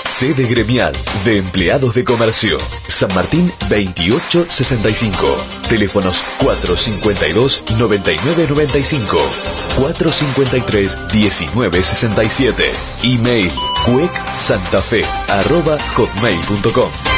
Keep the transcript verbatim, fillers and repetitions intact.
Sede gremial de empleados de comercio. San Martín veintiocho sesenta y cinco. Teléfonos cuatro cincuenta y dos, noventa y nueve noventa y cinco. cuatro cincuenta y tres, diecinueve sesenta y siete. Email cuec santafe arroba hotmail punto com.